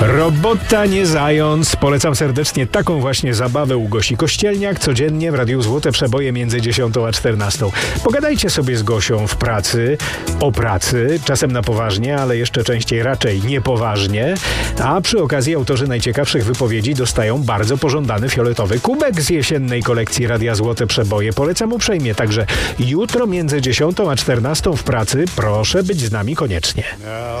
Robota nie zając. Polecam serdecznie taką właśnie zabawę u Gosi Kościelniak codziennie w Radiu Złote Przeboje między 10 a 14. Pogadajcie sobie z Gosią w pracy, o pracy, czasem na poważnie, ale jeszcze częściej raczej niepoważnie, a przy okazji autorzy najciekawszych wypowiedzi dostają bardzo pożądany fioletowy kubek z jesiennej kolekcji Radia Złote Przeboje. Polecam uprzejmie, także jutro między 10 a 14 w pracy proszę być z nami koniecznie.